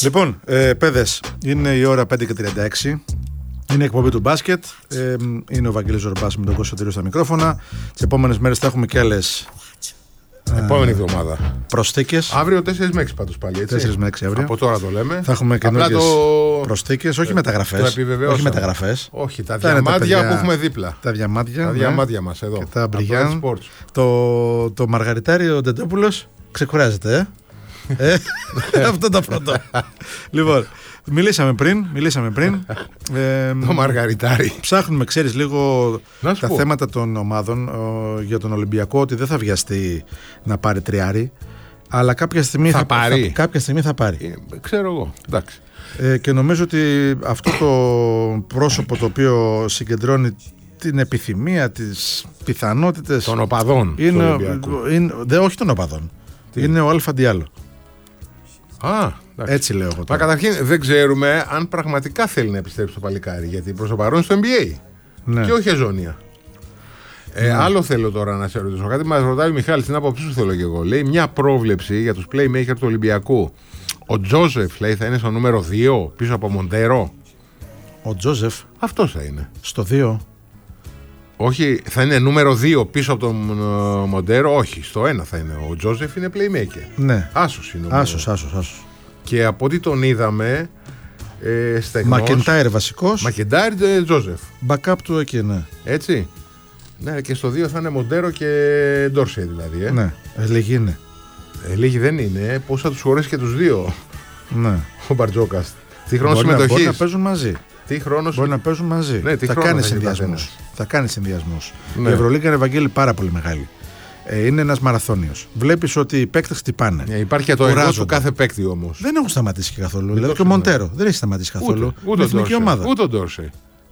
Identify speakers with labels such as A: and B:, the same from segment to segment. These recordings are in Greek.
A: Λοιπόν, παιδες, είναι η ώρα 5:36. Είναι η εκπομπή του μπάσκετ. Είναι ο Βαγγέλης Ζορμπάς με τον Κωνσταντίνο στα μικρόφωνα. Τις επόμενες μέρες θα έχουμε και άλλες.
B: Επόμενη εβδομάδα.
A: Προσθήκες.
B: Αύριο 4 με 6 πάντως πάλι.
A: 4 με 6 αύριο.
B: Από τώρα το λέμε.
A: Θα έχουμε καινούργιες προσθήκες, όχι μεταγραφές. Όχι μεταγραφές.
B: Όχι, τα διαμάντια που έχουμε δίπλα.
A: Τα διαμάντια.
B: Τα διαμάντια μας εδώ.
A: Και τα Μπριγιάν. Το Μαργαριτάρι, ο Ντεντόπουλος ξεκουράζεται. Αυτό το πρώτο. Λοιπόν, μιλήσαμε πριν.
B: Το Μαργαριτάρι.
A: Ψάχνουμε, ξέρεις, λίγο τα θέματα των ομάδων για τον Ολυμπιακό, ότι δεν θα βιαστεί να πάρει τριάρι, αλλά κάποια στιγμή θα πάρει.
B: Ξέρω εγώ. Εντάξει.
A: Και νομίζω ότι αυτό το πρόσωπο το οποίο συγκεντρώνει την επιθυμία, τις πιθανότητες
B: των οπαδών
A: όχι των οπαδών. Είναι ο Αλφα Ντιάλο. Έτσι λέω εγώ.
B: Μα καταρχήν δεν ξέρουμε αν πραγματικά θέλει να επιστρέψει το παλικάρι, γιατί προς το παρόν στο NBA. Ναι. Και όχι εζώνια. Άλλο θέλω τώρα να σε ρωτήσω κάτι. Μας ρωτάει ο Μιχάλης, την άποψή σου θέλω και εγώ. Λέει μια πρόβλεψη για τους playmakers του Ολυμπιακού. Ο Τζόζεφ, λέει, θα είναι στο νούμερο 2 πίσω από Μοντέρο.
A: Ο Τζόζεφ.
B: Αυτός θα είναι.
A: Στο 2.
B: Όχι, θα είναι νούμερο 2 πίσω από τον Μοντέρο. Όχι, στο 1 θα είναι. Ο Τζόζεφ είναι playmaker.
A: Ναι.
B: Άσος είναι.
A: Άσος.
B: Και από ό,τι τον είδαμε, στεγνός.
A: Μακεντάιρ βασικός.
B: Μακεντάιρ, Τζόζεφ.
A: Backup του εκεί, ναι.
B: Έτσι. Ναι, και στο 2 θα είναι Μοντέρο και Ντόρσεϊ δηλαδή.
A: Ναι, λίγοι είναι.
B: Λίγοι δεν είναι. Πώς θα τους χωρέσει και τους δύο.
A: Ναι.
B: Ο Μπαρτζόκας. Τι χρόνο συμμετοχής.
A: Μπορεί να παίζουν μαζί.
B: Μπορεί
A: να παίζουν μαζί.
B: Ναι,
A: θα κάνει συνδυασμούς. Ναι. Η Ευρωλίγκα είναι, Ευαγγέλη, πάρα πολύ μεγάλη. Είναι ένας μαραθώνιος. Βλέπεις ότι οι παίκτες χτυπάνε.
B: Υπάρχει και το εγώ του κάθε παίκτη όμως.
A: Δεν έχουν σταματήσει και καθόλου. Δηλαδή και ο Μοντέρο δεν έχει σταματήσει καθόλου.
B: Ούτε εθνική ομάδα. Ούτε ο Ντόρσεϊ.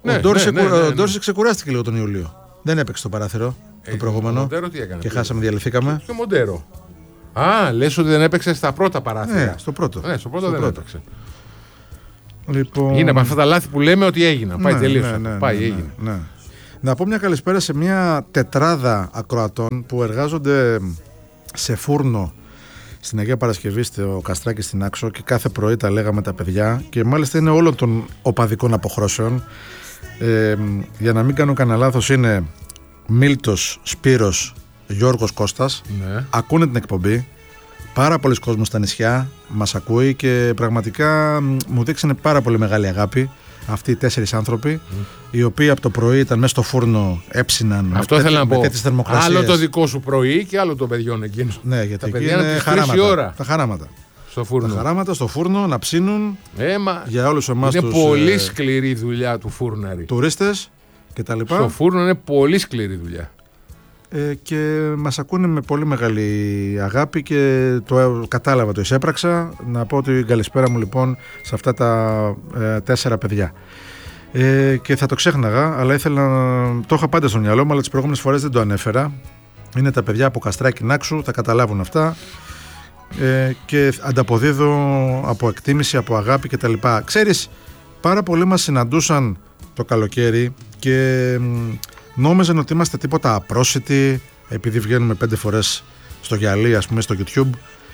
A: Ο Ντόρσεϊ ξεκουράστηκε λίγο τον Ιούλιο. Δεν έπαιξε το παράθυρο το προηγούμενο. Και χάσαμε, διαλυθήκαμε.
B: Και ο Μοντέρο. Λες ότι δεν έπαιξε στα πρώτα παράθυρα.
A: Ναι, στο πρώτο.
B: Ναι, στο πρώτο δεν έπαιξε.
A: Λοιπόν...
B: Είναι από αυτά τα λάθη που λέμε ότι έγιναν. Πάει τελείως. Έγινε.
A: Ναι. Να πω μια καλησπέρα σε μια τετράδα ακροατών που εργάζονται σε φούρνο στην Αγία Παρασκευή, στο Καστράκι στην Άξο, και κάθε πρωί τα λέγαμε τα παιδιά, και μάλιστα είναι όλων των οπαδικών αποχρώσεων. Για να μην κάνω κανένα λάθος, είναι Μίλτος, Σπύρος, Γιώργος, Κώστας. Ναι. Ακούνε την εκπομπή. Πάρα πολλοί κόσμος στα νησιά μας ακούει και πραγματικά μου δείξανε πάρα πολύ μεγάλη αγάπη αυτοί οι 4 άνθρωποι, οι οποίοι από το πρωί ήταν μέσα στο φούρνο, έψιναν. Αυτό
B: θέλω να πω.
A: Θερμοκρασίες.
B: Άλλο το δικό σου πρωί και άλλο των παιδιών εκείνο.
A: Ναι, γιατί εκεί είναι χαράματα. Τα χαράματα.
B: Στο φούρνο.
A: Τα χαράματα στο φούρνο να ψήνουν για όλους εμάς
B: τους. Είναι πολύ σκληρή δουλειά του φούρναρη.
A: Τουρίστες κτλ.
B: Στο φούρνο είναι πολύ σκληρή δουλειά.
A: Και μας ακούνε με πολύ μεγάλη αγάπη και το κατάλαβα, το εισέπραξα. Να πω ότι καλησπέρα μου λοιπόν σε αυτά τα 4 παιδιά. Και θα το ξέχναγα, αλλά το είχα πάντα στο μυαλό μου, αλλά τις προηγούμενες φορές δεν το ανέφερα. Είναι τα παιδιά από Καστράκι Νάξου, θα καταλάβουν αυτά, και ανταποδίδω από εκτίμηση, από αγάπη κτλ. Ξέρεις, πάρα πολλοί μας συναντούσαν το καλοκαίρι και νόμιζαν ότι είμαστε τίποτα απρόσιτοι επειδή βγαίνουμε 5 φορές στο γυαλί, ας πούμε, στο YouTube,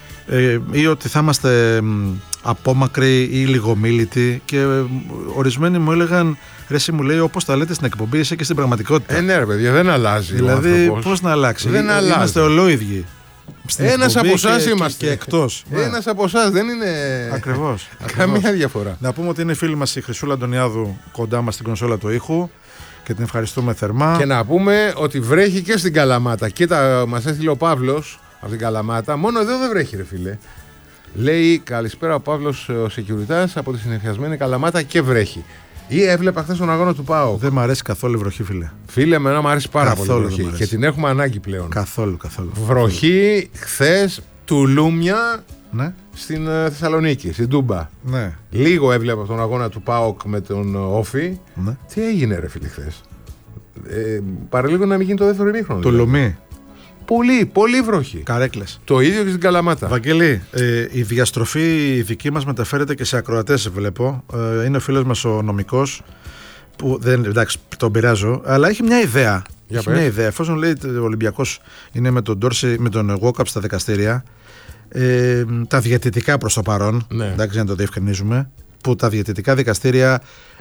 A: ή ότι θα είμαστε απόμακροι ή λιγομίλητοι, και ορισμένοι μου έλεγαν, ρε εσύ, μου λέει, όπως τα λέτε στην εκπομπή είσαι και στην πραγματικότητα.
B: Ναι ρε παιδιά, δεν αλλάζει.
A: Δηλαδή πώς να αλλάξει. Είμαστε ολόιδιοι.
B: Ένας από εσάς είμαστε.
A: Και εκτός.
B: Ένας από εσάς, δεν είναι.
A: Ακριβώς.
B: Καμία διαφορά.
A: Να πούμε ότι είναι φίλη μας η Χρυσούλα Αντωνιάδου κοντά μας στην κονσόλα του ήχου και την ευχαριστούμε θερμά.
B: Και να πούμε ότι βρέχει και στην Καλαμάτα. Κοίτα, μας έστειλε ο Παύλος από την Καλαμάτα. Μόνο εδώ δεν βρέχει, ρε φίλε. Λέει καλησπέρα ο Παύλος, ο Σεκιουριτάς από τη συνεφιασμένη Καλαμάτα, και βρέχει. Ή έβλεπα χθες τον αγώνα του ΠΑΟΚ.
A: Δεν μ' αρέσει καθόλου η βροχή, φίλε.
B: Φίλε, εμένα μου αρέσει πάρα πολύ η βροχή. Και την έχουμε ανάγκη πλέον.
A: Καθόλου.
B: Βροχή χθες, τουλούμια.
A: Ναι.
B: Στην Θεσσαλονίκη, στην Τούμπα.
A: Ναι.
B: Λίγο έβλεπα τον αγώνα του ΠΑΟΚ με τον Όφη. Ναι. Τι έγινε, ρε φίλε, χθες. Παραλίγο να μην γίνει το δεύτερο ημίχρονο.
A: Το Λουμί.
B: Πολύ βροχή.
A: Καρέκλες.
B: Το ίδιο και στην Καλαμάτα.
A: Βαγγέλη, η διαστροφή δική μας μεταφέρεται και σε ακροατές, βλέπω. Είναι ο φίλος μας ο νομικός, που δεν, εντάξει, τον πειράζω, αλλά έχει μια ιδέα. Εφόσον λέει ο Ολυμπιακός είναι με τον Ντόρσεϊ, με τον Walkup στα δικαστήρια, Τα διαιτητικά προς το παρόν, εντάξει, να το διευκρινίζουμε, που τα διαιτητικά δικαστήρια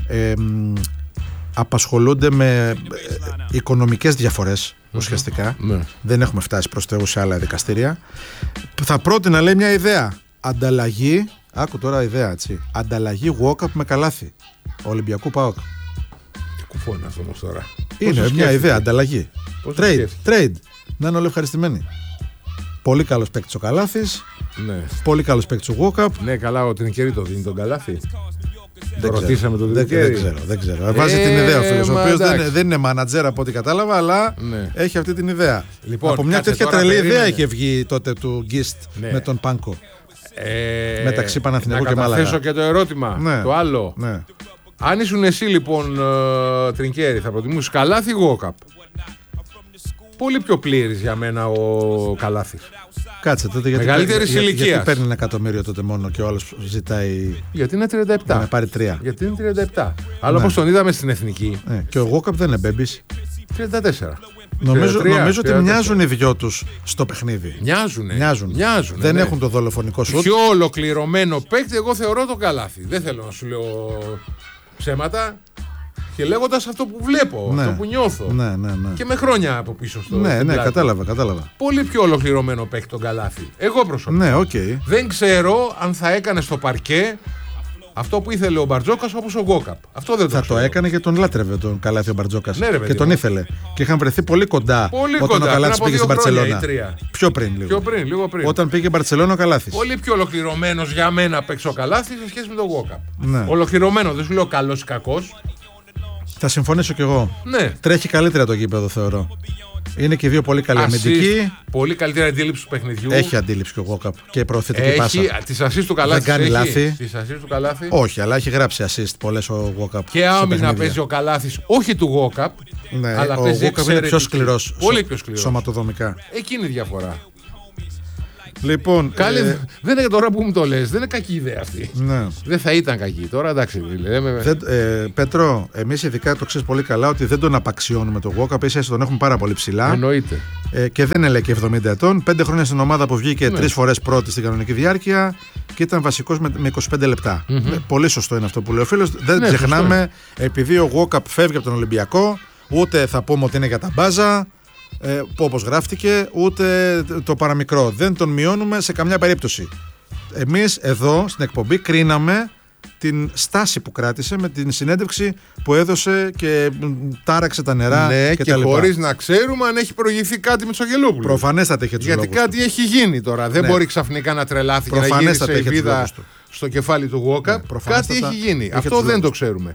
A: απασχολούνται με οικονομικές διαφορές ουσιαστικά. Δεν έχουμε φτάσει προς Θεού σε άλλα δικαστήρια. Θα πρότεινα, λέει, μια ιδέα. Ανταλλαγή, άκου τώρα ιδέα, έτσι. Ανταλλαγή walk-up με καλάθι Ολυμπιακού ΠΑΟΚ.
B: Τι κουφό είναι αυτό όμως τώρα.
A: Είναι μια ιδέα, ανταλλαγή. Trade. Να είναι όλοι ευχαριστημένοι. Πολύ καλός παίκτης ο Καλάθης.
B: Ναι.
A: Πολύ καλός παίκτης ο walk-up.
B: Ναι, καλά, ο Τρινκέρι το δίνει τον Καλάθι. Ρωτήσαμε τον Τρινκέρι.
A: Δεν ξέρω. Βάζει την ιδέα ο φίλος, ο οποίος δεν είναι μάνατζερ από ό,τι κατάλαβα, αλλά έχει αυτή την ιδέα.
B: Λοιπόν,
A: από μια τέτοια τρελή ιδέα είχε βγει τότε του Γκίστ με τον Πάνκο. Μεταξύ Παναθηναϊκού και Μάλαγα.
B: Να καταθέσω και το ερώτημα. Το άλλο. Αν ήσουν εσύ λοιπόν Τρινκέρι, θα προτιμούσες Καλάθι ή walk-up? Πολύ πιο πλήρης για μένα ο Καλάθης.
A: Κάτσε τότε,
B: μεγαλύτερης ηλικίας.
A: Γιατί παίρνει 1 εκατομμύριο τότε μόνο και ο άλλος ζητάει.
B: Γιατί είναι 37.
A: Να πάρει 3.
B: Γιατί είναι 37. Αλλά όπως τον είδαμε στην εθνική.
A: Και ο walk-up δεν είναι μπέμπης.
B: 34.
A: Νομίζω ότι μοιάζουν οι δυο τους στο παιχνίδι.
B: Μοιάζουν.
A: Δεν έχουν το δολοφονικό σουτ.
B: Πιο ολοκληρωμένο παίκτη, εγώ θεωρώ το Καλάθι. Δεν θέλω να σου λέω ψέματα. Και λέγοντας αυτό που βλέπω, αυτό που νιώθω.
A: Ναι.
B: Και με χρόνια από πίσω στο.
A: Ναι, κατάλαβα.
B: Πολύ πιο ολοκληρωμένο παίκτη τον Καλάθι. Εγώ προσωπικά.
A: Ναι, okay.
B: Δεν ξέρω αν θα έκανε στο παρκέ αυτό που ήθελε ο Μπαρτζόκας όπως ο Walk-up. Αυτό δεν το
A: ξέρω. Το έκανε και τον λάτρευε τον Καλάθι ο Μπαρτζόκας.
B: Ναι,
A: και τον ήθελε. Και είχαν βρεθεί πολύ κοντά όταν ο Καλάθης πήγε στην Μπαρτσελώνα. Πιο πριν,
B: λίγο πριν.
A: Όταν πήγε η Μπαρτσελώνα ο Καλάθης.
B: Πολύ πιο ολοκληρωμένος για μένα παίξει ο Καλάθης σε σχέση με τον Walk-up. Ναι. Ολοκληρωμένο, δεν σου λέω καλός ή κακός.
A: Θα συμφωνήσω κι εγώ.
B: Ναι.
A: Τρέχει καλύτερα το γήπεδο, θεωρώ. Είναι και δύο πολύ καλοί αμυντικοί.
B: Πολύ καλύτερη αντίληψη του παιχνιδιού.
A: Έχει αντίληψη και ο Walk-up και προωθητική πάσα.
B: Τις ασίστ του Καλάθη.
A: Δεν κάνει λάθη.
B: Τις ασίστ του Καλάθη.
A: Όχι, αλλά έχει γράψει assist πολλές ο Walk-up.
B: Και άμυνα παίζει ο Καλάθης, όχι του Walk-up.
A: Ναι, αλλά ο Walk-up είναι πιο σκληρός.
B: Πολύ πιο σκληρός.
A: Σωματοδομικά.
B: Εκείνη η διαφορά.
A: Λοιπόν,
B: δεν είναι τώρα που μου το λες, δεν είναι κακή ιδέα αυτή.
A: Ναι.
B: Δεν θα ήταν κακή. Τώρα εντάξει.
A: Πέτρο, εμείς ειδικά το ξέρεις πολύ καλά ότι δεν τον απαξιώνουμε τον Walk-up, ίσως τον έχουμε πάρα πολύ ψηλά.
B: Εννοείται.
A: Και δεν είναι λέει και 70 ετών. 5 χρόνια στην ομάδα που βγήκε 3 φορές πρώτη στην κανονική διάρκεια και ήταν βασικός με 25 λεπτά. Πολύ σωστό είναι αυτό που λέει ο φίλος. Δεν ξεχνάμε, επειδή ο Walk-up φεύγει από τον Ολυμπιακό, ούτε θα πούμε ότι είναι για τα μπάζα. Που όπως γράφτηκε, ούτε το παραμικρό. Δεν τον μειώνουμε σε καμιά περίπτωση. Εμείς εδώ στην εκπομπή κρίναμε την στάση που κράτησε με την συνέντευξη που έδωσε και τάραξε τα νερά
B: και χωρίς να ξέρουμε αν έχει προηγηθεί κάτι με το Αγγελόπουλο.
A: Προφανέστατα είχε τους λόγους.
B: Γιατί κάτι έχει γίνει τώρα. Δεν μπορεί ξαφνικά να τρελάθηκε και να γύρισε η βίδα στο κεφάλι του Walk-up. Κάτι έχει γίνει. Αυτό δεν το ξέρουμε.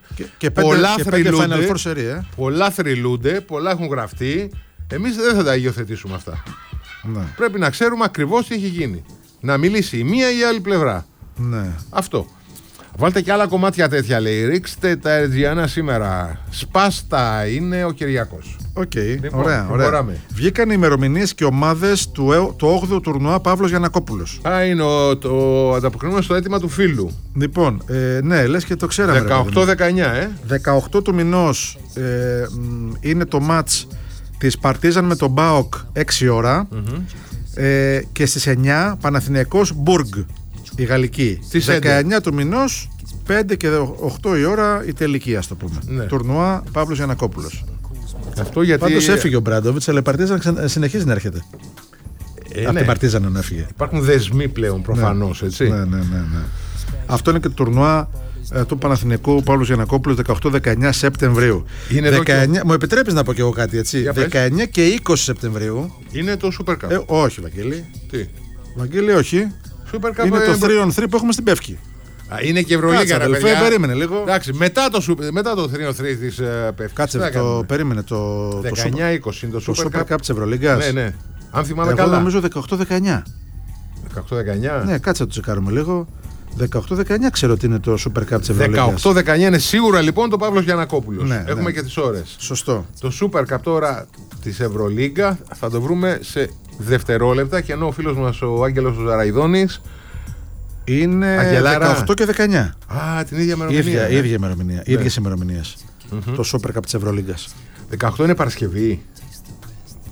B: Πολλά θρυλούνται, πολλά έχουν γραφτεί. Εμείς δεν θα τα υιοθετήσουμε αυτά.
A: Ναι.
B: Πρέπει να ξέρουμε ακριβώς τι έχει γίνει. Να μιλήσει η μία ή η άλλη πλευρά.
A: Ναι.
B: Αυτό. Βάλτε και άλλα κομμάτια τέτοια, λέει. Ρίξτε τα Ερτζιανά σήμερα. Σπάστα είναι ο Κυριακός.
A: Οκ, ωραία. Βγήκαν οι ημερομηνίες και ομάδες του 8ου τουρνουά Παύλος Γιαννακόπουλος.
B: Είναι το ανταποκρινόμενο στο αίτημα του φίλου.
A: Λοιπόν, ναι, λες και το ξέραμε.
B: 18-19,
A: 18 του μηνός είναι το μάτς της Παρτίζαν με τον ΠΑΟΚ 6 ώρα και στις 9 Παναθηναϊκός Μπουργκ, η Γαλλική.
B: Στις
A: 19 του μηνός 5 και 8 η ώρα η τελική, ας το πούμε.
B: Ναι.
A: Τουρνουά Παύλος Γιαννακόπουλος.
B: Αυτό γιατί...
A: Πάντως έφυγε ο Μπράντοβιτς, αλλά η Παρτίζαν συνεχίζει να έρχεται. Από την Παρτίζαν να έφυγε.
B: Υπάρχουν δεσμοί πλέον προφανώς, έτσι.
A: Ναι. Αυτό είναι και το τουρνουά του Παναθηναϊκού Παύλος Γιαννακόπουλος 18-19 Σεπτεμβρίου. 19, μου επιτρέπεις να πω και εγώ κάτι, έτσι. 19 και 20 Σεπτεμβρίου
B: είναι το Super Cup.
A: Όχι, Βαγγέλη.
B: Τι?
A: Βαγγέλη, όχι.
B: Super Cup
A: είναι το 3-on-3 που έχουμε στην Πεύκη.
B: Είναι και Ευρωλίγκα, ρε παιδιά.
A: Περίμενε λίγο.
B: Εντάξει, μετά το 3-on-3 της Πεύκης.
A: Κάτσε, περίμενε το
B: 19-20 είναι το
A: Super Cup της Ευρωλίγκας.
B: Ναι. Αν θυμάμαι καλά.
A: Εγώ νομίζω 18-19.
B: 18-19.
A: Ναι, κάτσε να το τσεκάρουμε λίγο. 18-19 ξέρω ότι είναι το Super Cup της Ευρωλίγκας.
B: 18-19 είναι σίγουρα λοιπόν το Παύλος Γιαννακόπουλος.
A: Ναι,
B: έχουμε και τις ώρες.
A: Σωστό.
B: Το Super Cup τώρα της Ευρωλίγκα θα το βρούμε σε δευτερόλεπτα και ενώ ο φίλος μας ο Άγγελος ο Ζαραϊδόνης
A: είναι 18 και 19.
B: Την ίδια ημερομηνία.
A: Ίδια ημερομηνία. Ίδιες ημερομηνίες. Το Super Cup της Ευρωλίγκας.
B: 18 είναι Παρασκευή.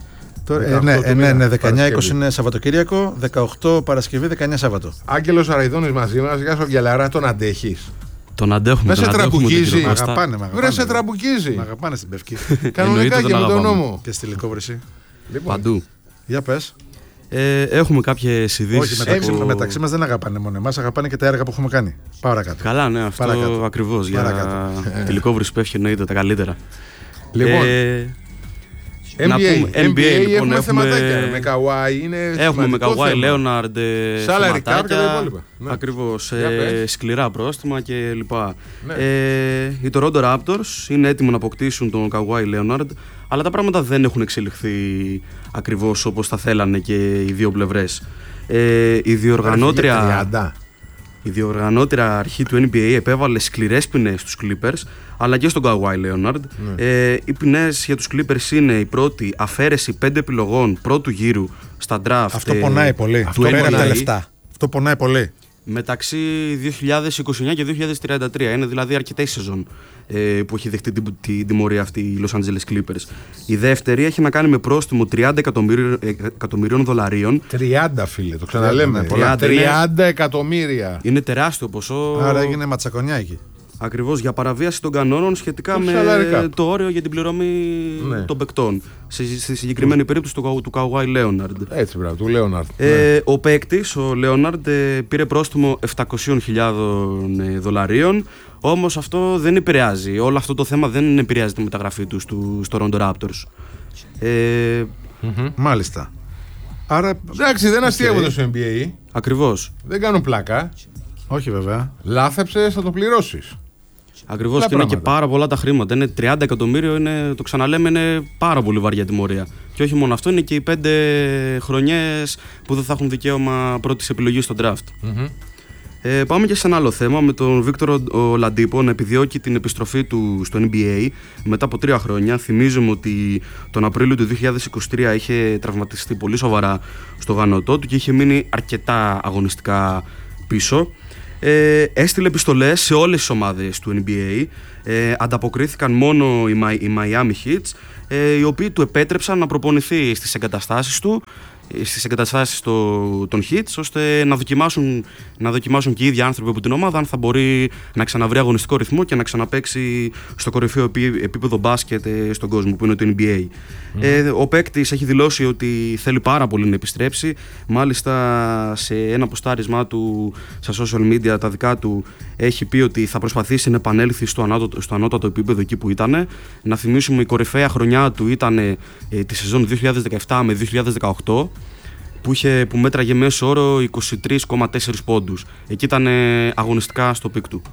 A: Ναι, 19-20 είναι Σαββατοκύριακο, 18 Παρασκευή, 19 Σάββατο.
B: Άγγελος Αραϊδόνης μαζί μας. Γεια σου, Αγγελάρα, τον αντέχεις?
C: Τον αντέχουμε.
B: Με σε τραμπουκίζει.
A: Βρε
B: σε τραμπουκίζει.
A: Μ' αγαπάνε στην Πευκή.
B: Κανονικά και με τον νόμο.
A: Και στη Λυκόβρηση.
C: Παντού.
A: Για πες.
C: Έχουμε κάποιες ειδήσεις.
A: Όχι, μεταξύ μας δεν αγαπάνε μόνο εμάς, αγαπάνε και τα έργα που έχουμε κάνει. Παρακάτω.
C: Καλά, ναι, αυτό ακριβώς. Για τη Λυκόβρηση που έχει εννοείται τα καλύτερα.
B: Λοιπόν. NBA λοιπόν, έχουμε θεματάκια. Με Καουάι είναι.
C: Έχουμε με Καουάι, Λέοναρντ,
B: θεματάκια.
C: Ακριβώς. Σκληρά πρόστιμα κλπ. Οι Toronto Raptors είναι έτοιμοι να αποκτήσουν τον Καουάι Λέοναρντ, αλλά τα πράγματα δεν έχουν εξελιχθεί ακριβώς όπως θα θέλανε και οι δύο πλευρές. Η διοργανώτρια αρχή του NBA επέβαλε σκληρές ποινές στους Clippers, αλλά και στον Kawhi Leonard. Οι ποινές για τους Clippers είναι η πρώτη αφαίρεση 5 επιλογών πρώτου γύρου στα draft.
A: Αυτό πονάει πολύ. Αυτό πέρα τα λεφτά. Αυτό πονάει πολύ.
C: Μεταξύ 2029 και 2033. Είναι δηλαδή αρκετή σεζόν που έχει δεχτεί την τιμωρία αυτή οι Los Angeles Clippers. Η δεύτερη έχει να κάνει με πρόστιμο 30 εκατομμυρίων δολαρίων.
B: 30, φίλε, το ξαναλέμε. 30 εκατομμύρια.
C: Είναι τεράστιο ποσό.
A: Άρα έγινε ματσακονιά εκεί.
C: Ακριβώς, για παραβίαση των κανόνων σχετικά με το όριο για την πληρωμή των παικτών. Στη συγκεκριμένη περίπτωση του Kawhi Leonard.
B: Έτσι, μπράβο, του Leonard.
C: Ο παίκτης, ο Leonard, πήρε πρόστιμο 700.000 δολαρίων. Όμως αυτό δεν επηρεάζει. Όλο αυτό το θέμα δεν επηρεάζει τη μεταγραφή του στο Toronto Raptors.
A: Μάλιστα. Άρα.
B: Εντάξει, δεν αστείευονται στο NBA.
C: Ακριβώς.
B: Δεν κάνουν πλάκα.
A: Όχι, βέβαια.
B: Λάθεψες, θα το πληρώσεις.
C: Ακριβώς, και είναι και πάρα πολλά τα χρήματα. Είναι 30 εκατομμύριο, το ξαναλέμε, είναι πάρα πολύ βαριά τιμωρία. Και όχι μόνο αυτό, είναι και οι 5 χρονιές που δεν θα έχουν δικαίωμα πρώτης επιλογής στο draft. Πάμε και σε ένα άλλο θέμα, με τον Βίκτορο Ολαντίπο να επιδιώκει την επιστροφή του στο NBA μετά από 3 χρόνια. Θυμίζουμε ότι τον Απρίλιο του 2023 είχε τραυματιστεί πολύ σοβαρά στο γανωτό του και είχε μείνει αρκετά αγωνιστικά πίσω. Έστειλε επιστολές σε όλες τις ομάδες του NBA. Ανταποκρίθηκαν μόνο οι Miami Heats, οι οποίοι του επέτρεψαν να προπονηθεί στις εγκαταστάσεις των Heats, ώστε να δοκιμάσουν και οι ίδιοι άνθρωποι από την ομάδα αν θα μπορεί να ξαναβρει αγωνιστικό ρυθμό και να ξαναπαίξει στο κορυφαίο επίπεδο μπάσκετ στον κόσμο, που είναι το NBA. Ο παίκτης έχει δηλώσει ότι θέλει πάρα πολύ να επιστρέψει. Μάλιστα, σε ένα ποστάρισμά του στα social media, τα δικά του, έχει πει ότι θα προσπαθήσει να επανέλθει στο ανώτατο επίπεδο εκεί που ήταν. Να θυμίσουμε, η κορυφαία χρονιά του ήταν τη σεζόν 2017 με 2018, που μέτραγε μέσο όρο 23,4 πόντους. Εκεί ήταν αγωνιστικά στο πικ του.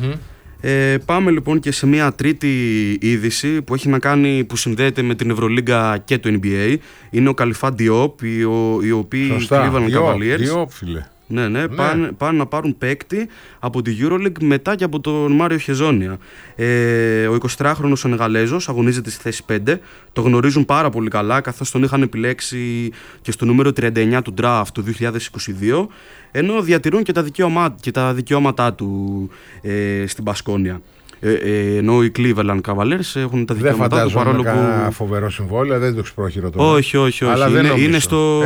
C: Πάμε λοιπόν και σε μια τρίτη είδηση που έχει να κάνει, που συνδέεται με την Ευρωλίγκα και το NBA. Είναι ο Καλιφά Διόπ, οι οποίοι Cleveland Cavaliers.
B: Διόπ, φίλε.
C: Ναι. Πάνε να πάρουν παίκτη από τη EuroLeague μετά και από τον Μάριο Χεζόνια. Ο 23χρονος Σενεγαλέζος αγωνίζεται στη θέση 5. Το γνωρίζουν πάρα πολύ καλά, καθώς τον είχαν επιλέξει και στο νούμερο 39 του draft του 2022, ενώ διατηρούν και τα δικαιώματά του στην Μπασκόνια. Ενώ οι Cleveland Cavaliers έχουν τα δικαιώματά του, παρόλο που.
B: Δεν φοβερό συμβόλαιο, δεν το ξυπρόχειρο τώρα.
C: Όχι. Είναι στο.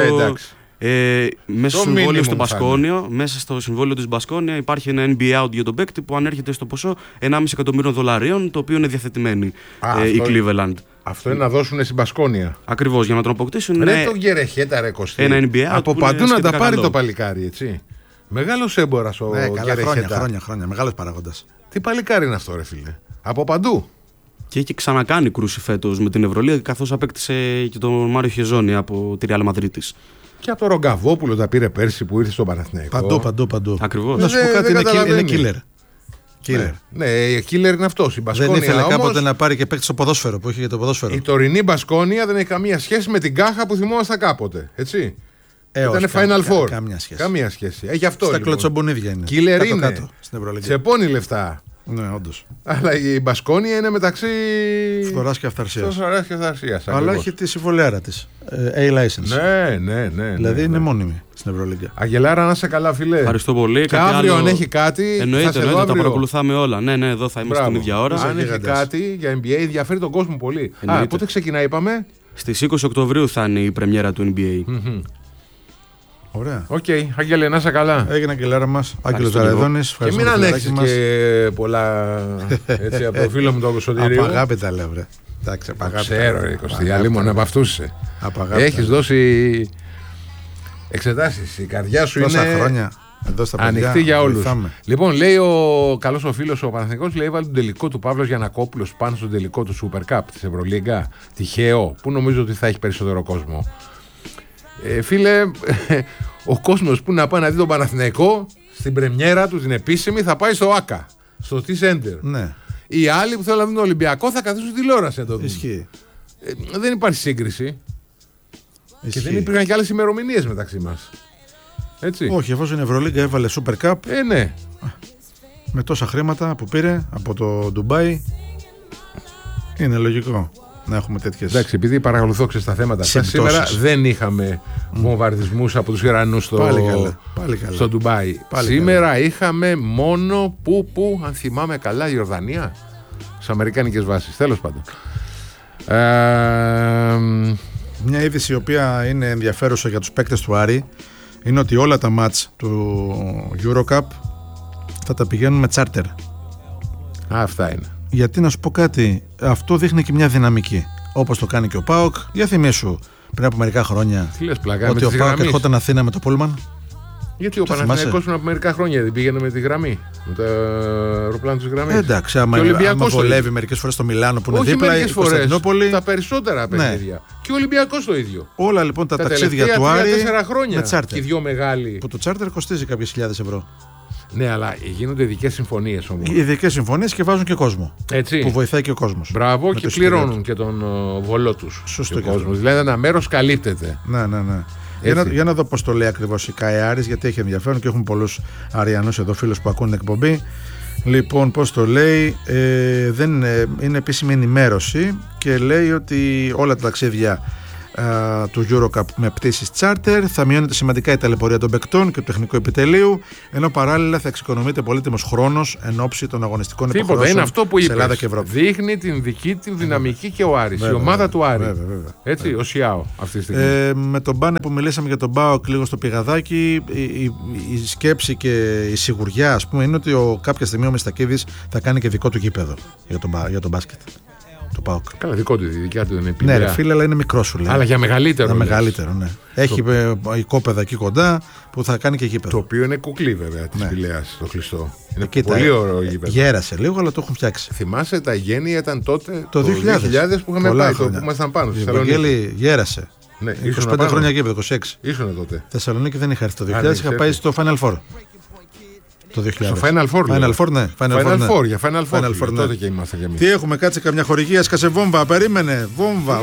C: Μέσα στο συμβόλαιο της Μπασκόνια υπάρχει ένα NBA out για τον παίκτη που ανέρχεται στο ποσό 1,5 εκατομμύριο δολαρίων, το οποίο είναι διαθετημένοι οι Cleveland.
B: Αυτό είναι να δώσουν στην Μπασκόνια.
C: Ακριβώς, για να τον αποκτήσουν.
B: Ρε το γερεχέτα, ρε Κωστή.
C: Ένα NBA out.
B: Από παντού να τα πάρει καλό το παλικάρι, έτσι. Μεγάλος έμπορας ο Γερεχέτα.
A: Χρόνια. Μεγάλος παράγοντας.
B: Τι παλικάρι είναι αυτό, ρε φίλε. Από παντού.
C: Και έχει ξανακάνει κρούση φέτος με την Ευρωλίγα, καθώς απέκτησε και τον Μάριο Χεζόνια από τη Real Μαδρίτης.
B: Και από τον Ρογκαβόπουλο τα πήρε πέρσι που ήρθε στο Παναθηναϊκό.
A: Παντού.
C: Ακριβώς.
A: Να σου πω κάτι, είναι killer.
B: Ναι, killer είναι αυτός.
A: Δεν ήθελε κάποτε να πάρει και παίκτη στο ποδόσφαιρο που είχε για το ποδόσφαιρο.
B: Η τωρινή Μπασκόνια δεν έχει καμία σχέση με την Κάχα που θυμόμασταν κάποτε. Έτσι. Ήταν Final Four. Καμία σχέση. Έχει αυτό.
A: Στα κλωτσομπονίδια είναι.
B: Killer είναι. Ξεπώνει λεφτά.
A: Ναι, όντως.
B: Αλλά η Μπασκόνια είναι μεταξύ
A: φθοράς και αυθαρσίας.
B: Αλλά
A: έχει τη συμβολιάρα της. A-license.
B: Ναι.
A: Δηλαδή είναι μόνιμη στην Ευρωλίγκα.
B: Αγγελάρα, να είσαι καλά, φιλέ.
C: Ευχαριστώ πολύ.
B: Και αύριο, αν έχει κάτι.
C: Εννοείται, τα παρακολουθάμε όλα. Ναι, εδώ θα είμαστε την ίδια ώρα.
B: Αν έχει κάτι για NBA, ενδιαφέρει τον κόσμο πολύ. Πότε ξεκινάει, είπαμε.
C: Στις 20 Οκτωβρίου θα είναι η πρεμιέρα του NBA.
A: Ωραία.
B: Οκ, Άγγελε, να είσαι καλά.
A: Έγινε Αγγελάρα μας, Άγγελος Ζαραϊδόνης.
B: Και μην ανέχεις και πολλά έτσι, από το φίλο μου τον Κωνσταντινίου.
A: Απαγάπητα λέω, βρε. Εντάξει, απαγάπητα.
B: Ξέρω, ρε Κωστή, αλλήμον από αυτούς είσαι. Έχεις δώσει εξετάσεις. Η καρδιά σου
A: τόσα
B: είναι
A: χρόνια εδώ στα παιδιά,
B: ανοιχτή για όλους.
A: βοηθάμε.
B: Λοιπόν, λέει ο καλός ο φίλος ο Παναθηναϊκός, λέει έβαλε τον τελικό του Παύλος Γιαννακόπουλος πάνω στον τελικό του Super Cup της Ευρωλίγκα. Τυχαίο, που νομίζω ότι θα έχει περισσότερο κόσμο. Φίλε, ο κόσμος που να πάει να δει τον Παναθηναϊκό στην πρεμιέρα του, την επίσημη, θα πάει στο ΆΚΑ, στο T-Center.
A: Ναι.
B: Οι άλλοι που θέλουν να δουν τον Ολυμπιακό θα καθίσουν στη τηλεόραση να το δουν.
A: Ισχύει.
B: Δεν υπάρχει σύγκριση.
A: Ισχύει.
B: Και δεν υπήρχαν και άλλες ημερομηνίες μεταξύ μας. Έτσι.
A: Όχι, εφόσον η Ευρωλίγκα έβαλε Super Cup,
B: Ναι.
A: με τόσα χρήματα που πήρε από το Ντουμπάι, είναι λογικό να έχουμε τέτοιες.
B: Εντάξει, επειδή παρακολουθώ τα θέματα αυτά, σήμερα δεν είχαμε βομβαρδισμούς από τους Ιρανούς στο Ντουμπάι. Σήμερα είχαμε μόνο που, αν θυμάμαι καλά, η Ιορδανία, στις αμερικάνικες βάσεις. Τέλος πάντων.
A: Μια είδηση η οποία είναι ενδιαφέρουσα για τους παίκτες του Άρη είναι ότι όλα τα μάτς του Eurocup θα τα πηγαίνουν με τσάρτερ.
B: Αυτά είναι.
A: Γιατί να σου πω κάτι, αυτό δείχνει και μια δυναμική. Όπως το κάνει και ο ΠΑΟΚ. Για θυμίσου πριν από μερικά χρόνια ότι ο ΠΑΟΚ ερχόταν Αθήνα με το Πούλμαν.
B: Γιατί ο Παναθηναϊκός πριν από μερικά χρόνια δεν πήγαινε με τη γραμμή, με το αεροπλάνο της γραμμής.
A: Εντάξει, άμα βολεύει μερικές φορές στο Μιλάνο που είναι δίπλα, η Κωνσταντινούπολη.
B: Τα περισσότερα παιχνίδια. Και ο Ολυμπιακός το ίδιο.
A: Όλα λοιπόν τα ταξίδια του Άρη
B: 4 χρόνια
A: με τσάρτερ.
B: Και οι δυο μεγάλοι.
A: Που το τσάρτερ κοστίζει κάποιες χιλιάδες ευρώ.
B: Ναι, αλλά γίνονται ειδικές συμφωνίες όμως.
A: Ειδικές συμφωνίες και βάζουν και κόσμο.
B: Έτσι.
A: Που βοηθάει και ο κόσμος.
B: Μπράβο, και πληρώνουν και τον βολό τους.
A: Σωστό και
B: κόσμο. Δηλαδή ένα μέρος καλύπτεται.
A: Ναι. Για να δω πώς το λέει ακριβώς η ΚΑΕ Άρης, γιατί έχει ενδιαφέρον και έχουμε πολλούς Αριανούς εδώ φίλους που ακούν την εκπομπή. Λοιπόν, πώς το λέει, δεν είναι επίσημη ενημέρωση και λέει ότι όλα τα ταξίδια του Eurocup με πτήσεις charter θα μειώνεται σημαντικά η ταλαιπωρία των παικτών και του τεχνικού επιτελείου, ενώ παράλληλα θα εξοικονομείται πολύτιμος χρόνος εν ώψη των αγωνιστικών υποχρεώσεων.
B: Είναι αυτό που
A: σε Ελλάδα και Ευρώπη.
B: Δείχνει την δική του δυναμική και ο Άρης, η ομάδα του Άρη. Έτσι, ο Σιάο αυτή τη στιγμή.
A: Με τον Μπάνε που μιλήσαμε για τον ΠΑΟΚ λίγο στο πηγαδάκι, η σκέψη και η σιγουριά, ας πούμε, είναι ότι κάποια στιγμή ο Μιστακίδης θα κάνει και δικό του γήπεδο για τον μπάσκετ. Το ΠΑΟΚ.
B: Καλά, δικό του, δικιά του είναι επίπεδα.
A: Ναι, ρε φίλε, αλλά είναι μικρό σου λέει.
B: Αλλά για μεγαλύτερο.
A: Για μεγαλύτερο, ναι. Έχει οικόπεδα εκεί κοντά που θα κάνει και γήπεδο.
B: Το οποίο είναι κουκλί, βέβαια, τη Πηλαίας, το κλειστό. Είναι πολύ ωραίο γήπεδο.
A: Γέρασε λίγο, αλλά το έχουν φτιάξει.
B: Θυμάσαι, τα γένεια ήταν τότε
A: το 2000
B: που είχαμε πάει, που ήμασταν πάνω στη
A: Θεσσαλονίκη. Γέρασε.
B: Ναι,
A: 25 χρόνια γήπεδο, 26.
B: Ήσουν τότε.
A: Θεσσαλονίκη δεν είχα έρθει το 2000, είχα πάει στο Final Four. Το 2000.
B: Στο Final Four.
A: Final Four, ναι.
B: Final Four, για Final Four.
A: Ναι.
B: Τότε και ήμασταν κι εμείς.
A: Τι έχουμε, κάτσε καμιά χορηγία, σκάσε βόμβα, περίμενε. Βόμβα.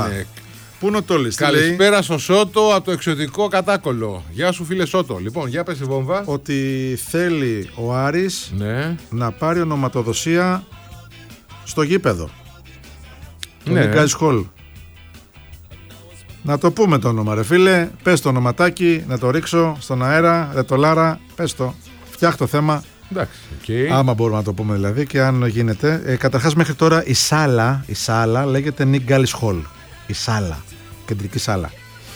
A: Πού είναι ο Τόλης,
B: καλησπέρα στο Σότο από το εξωτικό Κατάκολο. Γεια σου, φίλε Σότο. Λοιπόν, για πες τη βόμβα.
A: Ότι θέλει ο Άρης να πάρει ονοματοδοσία στο γήπεδο. Το Guys Hall. Να το πούμε το όνομα, ρε φίλε. Πες το ονοματάκι, να το ρίξω στον αέρα. Ρε το Λάρα, πες το. Φτιάχ' το θέμα.
B: Εντάξει,
A: άμα μπορούμε να το πούμε δηλαδή και αν γίνεται. Καταρχάς μέχρι τώρα η σάλα λέγεται Nick Gallis Hall. Η σάλα, κεντρική σάλα.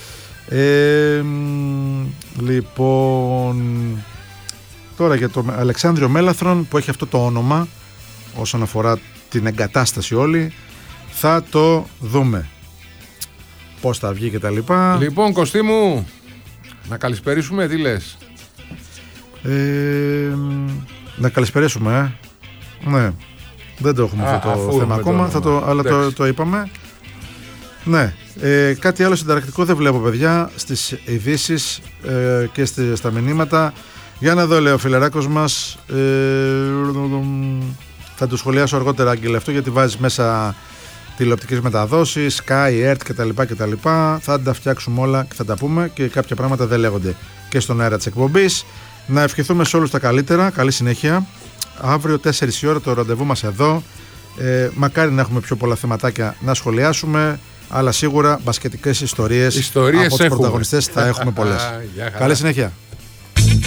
A: Λοιπόν, τώρα για το Αλεξάνδριο Μέλαθρον που έχει αυτό το όνομα όσον αφορά την εγκατάσταση όλη, θα το δούμε πώς θα βγει και τα λοιπά.
B: Λοιπόν, Κωστή μου, να καλησπερίσουμε, τι λες?
A: Να καλησπερίσουμε, ναι, δεν το έχουμε αυτό το θέμα ακόμα, αλλά το είπαμε. Ναι, κάτι άλλο συνταρακτικό δεν βλέπω, παιδιά, στις ειδήσεις και στα μηνύματα. Για να δω, λέει ο φιλεράκος μας, θα το σχολιάσω αργότερα, Άγγελε, αυτό, γιατί βάζεις μέσα τηλεοπτικές μεταδόσεις, Sky, ERT κτλ. Θα τα φτιάξουμε όλα και θα τα πούμε, και κάποια πράγματα δεν λέγονται και στον αέρα της εκπομπής. Να ευχηθούμε σε όλους τα καλύτερα, καλή συνέχεια. Αύριο 4 η ώρα το ραντεβού μας εδώ. Μακάρι να έχουμε πιο πολλά θεματάκια να σχολιάσουμε, αλλά σίγουρα μπασκετικές ιστορίες από τους πρωταγωνιστές θα έχουμε πολλές. Καλή συνέχεια.